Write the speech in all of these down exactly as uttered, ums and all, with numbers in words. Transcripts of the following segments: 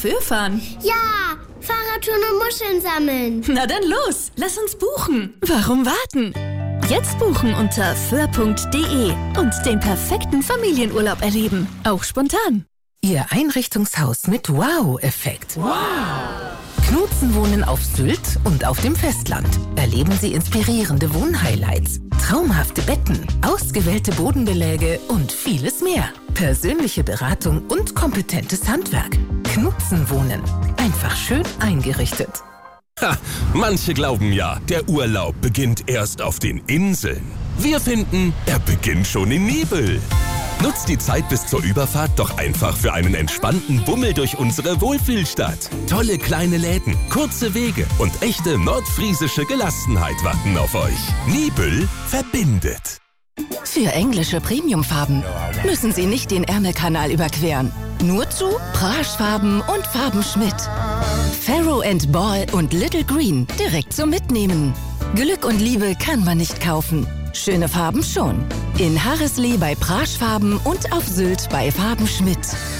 Föhr fahren? Ja, Fahrradtouren und Muscheln sammeln. Na dann los, lass uns buchen. Warum warten? Jetzt buchen unter föhr punkt de und den perfekten Familienurlaub erleben. Auch spontan. Ihr Einrichtungshaus mit Wow-Effekt. Wow! Knutzen wohnen auf Sylt und auf dem Festland. Erleben Sie inspirierende Wohnhighlights, traumhafte Betten, ausgewählte Bodenbeläge und vieles mehr. Persönliche Beratung und kompetentes Handwerk. Knutzen wohnen. Einfach schön eingerichtet. Ha, manche glauben ja, der Urlaub beginnt erst auf den Inseln. Wir finden, er beginnt schon in Nibel. Nutzt die Zeit bis zur Überfahrt doch einfach für einen entspannten Bummel durch unsere Wohlfühlstadt. Tolle kleine Läden, kurze Wege und echte nordfriesische Gelassenheit warten auf euch. Nibel verbindet. Für englische Premiumfarben müssen Sie nicht den Ärmelkanal überqueren. Nur zu Praschfarben und Farben Schmidt. Farrow and Ball und Little Green direkt zum Mitnehmen. Glück und Liebe kann man nicht kaufen. Schöne Farben schon. In Harreslee bei Praschfarben und auf Sylt bei Farben Schmidt.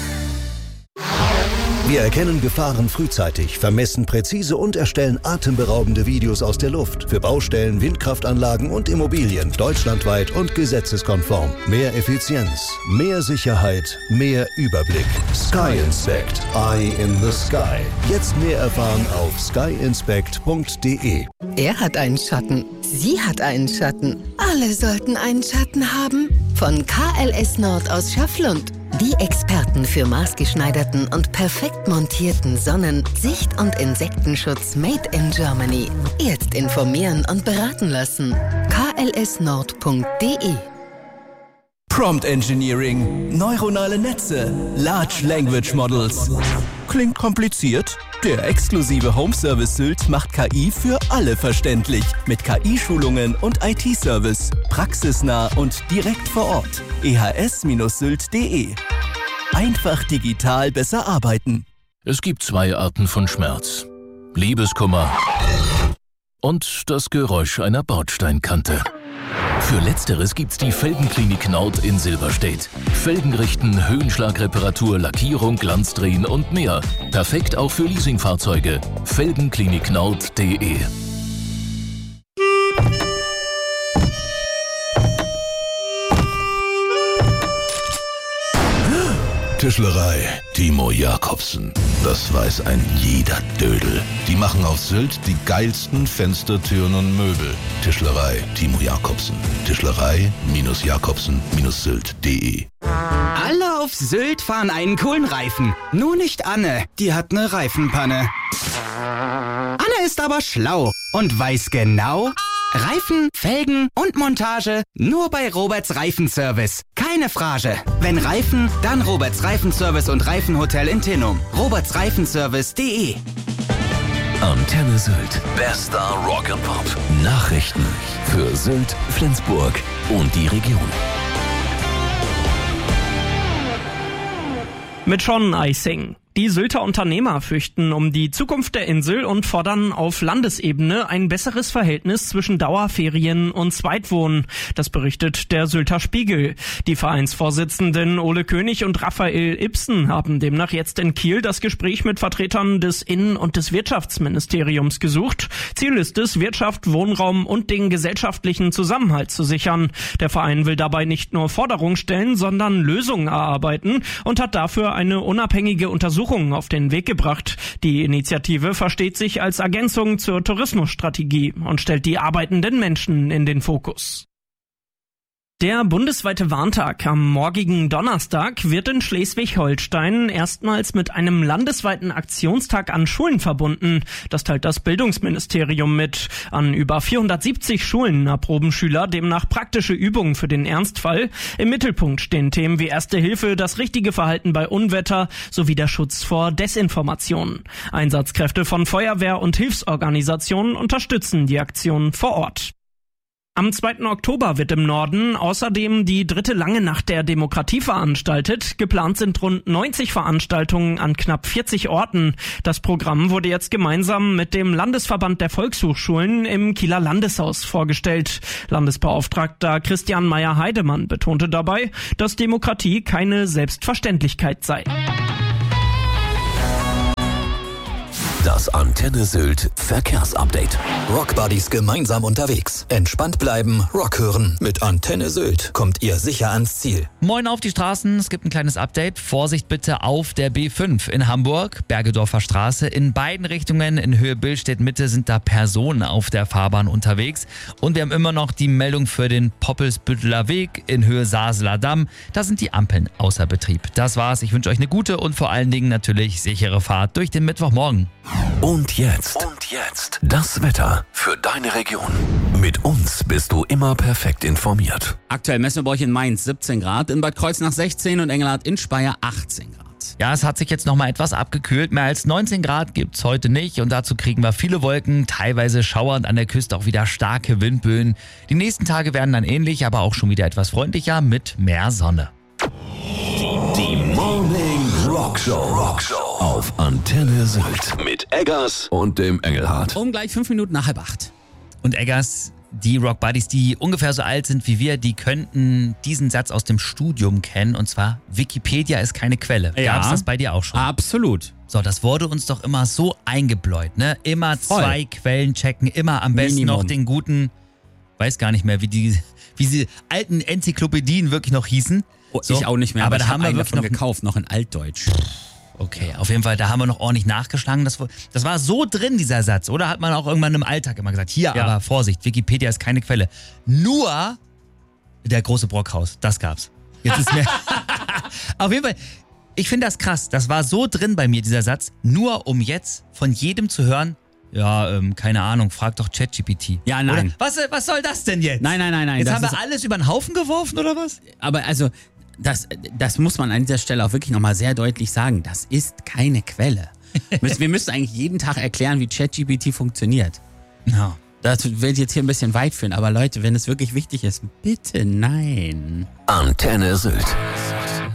Wir erkennen Gefahren frühzeitig, vermessen präzise und erstellen atemberaubende Videos aus der Luft. Für Baustellen, Windkraftanlagen und Immobilien. Deutschlandweit und gesetzeskonform. Mehr Effizienz, mehr Sicherheit, mehr Überblick. Sky Inspect. Eye in the Sky. Jetzt mehr erfahren auf sky inspect punkt de. Er hat einen Schatten. Sie hat einen Schatten. Alle sollten einen Schatten haben. Von K L S Nord aus Schafflund. Die Experten für maßgeschneiderten und perfekt montierten Sonnen-, Sicht- und Insektenschutz made in Germany. Jetzt informieren und beraten lassen. k l s nord punkt de. Prompt Engineering, neuronale Netze, Large Language Models. Klingt kompliziert? Der exklusive Home Service Sylt macht K I für alle verständlich. Mit K I-Schulungen und I T-Service. Praxisnah und direkt vor Ort. e h s sylt punkt de. Einfach digital besser arbeiten. Es gibt zwei Arten von Schmerz. Liebeskummer und das Geräusch einer Bordsteinkante. Für Letzteres gibt's die Felgenklinik Nord in Silberstedt. Felgen richten, Höhenschlagreparatur, Lackierung, Glanzdrehen und mehr. Perfekt auch für Leasingfahrzeuge. Felgenklinik Nord punkt de. Tischlerei Timo Jacobsen. Das weiß ein jeder Dödel. Die machen auf Sylt die geilsten Fenster, Türen und Möbel. Tischlerei Timo Jacobsen. Tischlerei Jacobsen Sylt punkt de. Alle auf Sylt fahren einen coolen Reifen. Nur nicht Anne, die hat eine Reifenpanne. Anne ist aber schlau und weiß genau: Reifen, Felgen und Montage nur bei Roberts Reifenservice. Keine Frage. Wenn Reifen, dann Roberts Reifenservice und Reifenhotel in Tinnum. roberts reifenservice punkt de. Antenne Sylt. Bester Rock and Pop. Nachrichten für Sylt, Flensburg und die Region. Mit Sean Eising. Die Sylter Unternehmer fürchten um die Zukunft der Insel und fordern auf Landesebene ein besseres Verhältnis zwischen Dauerferien und Zweitwohnen. Das berichtet der Sylter Spiegel. Die Vereinsvorsitzenden Ole König und Raphael Ibsen haben demnach jetzt in Kiel das Gespräch mit Vertretern des Innen- und des Wirtschaftsministeriums gesucht. Ziel ist es, Wirtschaft, Wohnraum und den gesellschaftlichen Zusammenhalt zu sichern. Der Verein will dabei nicht nur Forderungen stellen, sondern Lösungen erarbeiten und hat dafür eine unabhängige Untersuchung auf den Weg gebracht. Die Initiative versteht sich als Ergänzung zur Tourismusstrategie und stellt die arbeitenden Menschen in den Fokus. Der bundesweite Warntag am morgigen Donnerstag wird in Schleswig-Holstein erstmals mit einem landesweiten Aktionstag an Schulen verbunden. Das teilt das Bildungsministerium mit. An über vierhundertsiebzig Schulen erproben Schüler demnach praktische Übungen für den Ernstfall. Im Mittelpunkt stehen Themen wie Erste Hilfe, das richtige Verhalten bei Unwetter sowie der Schutz vor Desinformation. Einsatzkräfte von Feuerwehr und Hilfsorganisationen unterstützen die Aktion vor Ort. Am zweiten Oktober wird im Norden außerdem die dritte lange Nacht der Demokratie veranstaltet. Geplant sind rund neunzig Veranstaltungen an knapp vierzig Orten. Das Programm wurde jetzt gemeinsam mit dem Landesverband der Volkshochschulen im Kieler Landeshaus vorgestellt. Landesbeauftragter Christian Meyer-Heidemann betonte dabei, dass Demokratie keine Selbstverständlichkeit sei. Das Antenne Sylt Verkehrsupdate. Rockbuddies gemeinsam unterwegs. Entspannt bleiben, Rock hören. Mit Antenne Sylt kommt ihr sicher ans Ziel. Moin auf die Straßen, es gibt ein kleines Update. Vorsicht bitte auf der B fünf in Hamburg, Bergedorfer Straße. In beiden Richtungen in Höhe Billstedt-Mitte sind da Personen auf der Fahrbahn unterwegs. Und wir haben immer noch die Meldung für den Poppelsbütteler Weg in Höhe Saseler Damm. Da sind die Ampeln außer Betrieb. Das war's. Ich wünsche euch eine gute und vor allen Dingen natürlich sichere Fahrt durch den Mittwochmorgen. Und jetzt. Und jetzt. Das Wetter für deine Region. Mit uns bist du immer perfekt informiert. Aktuell messen wir bei euch in Mainz siebzehn Grad, in Bad Kreuznach sechzehn und Engelhardt in Speyer achtzehn Grad. Ja, es hat sich jetzt nochmal etwas abgekühlt. Mehr als neunzehn Grad gibt's heute nicht und dazu kriegen wir viele Wolken, teilweise schauernd an der Küste auch wieder starke Windböen. Die nächsten Tage werden dann ähnlich, aber auch schon wieder etwas freundlicher mit mehr Sonne. Die Morning Rock Show. Rock Show auf Antenne Sylt mit Eggers und dem Engelhardt. Um gleich fünf Minuten nach halb acht. Und Eggers, die Rock Buddies, die ungefähr so alt sind wie wir, die könnten diesen Satz aus dem Studium kennen, und zwar: Wikipedia ist keine Quelle. Ja. Gab's das bei dir auch schon? Absolut. So, das wurde uns doch immer so eingebläut, ne? Immer Voll. zwei Quellen checken, immer am besten Minimum. noch den guten, weiß gar nicht mehr, wie die, wie diese alten Enzyklopädien wirklich noch hießen. Oh, so, ich auch nicht mehr, aber, aber da ich haben wir einen wirklich davon noch gekauft, noch in Altdeutsch. Okay, auf jeden Fall, da haben wir noch ordentlich nachgeschlagen. Das, das war so drin, dieser Satz. Oder hat man auch irgendwann im Alltag immer gesagt, hier, ja. aber Vorsicht, Wikipedia ist keine Quelle. Nur der große Brockhaus, das gab's. Jetzt ist mehr. Auf jeden Fall, ich finde das krass. Das war so drin bei mir, dieser Satz. Nur um jetzt von jedem zu hören, ja, ähm, keine Ahnung, frag doch ChatGPT. Ja, nein. Oder, was, was soll das denn jetzt? Nein, nein, nein, nein. Jetzt das haben wir alles über den Haufen geworfen, oder was? Aber also, das, das muss man an dieser Stelle auch wirklich nochmal sehr deutlich sagen. Das ist keine Quelle. Wir müssen eigentlich jeden Tag erklären, wie ChatGPT funktioniert. Ja. Das will jetzt hier ein bisschen weit führen, aber Leute, wenn es wirklich wichtig ist, bitte nein. Antenne Sylt.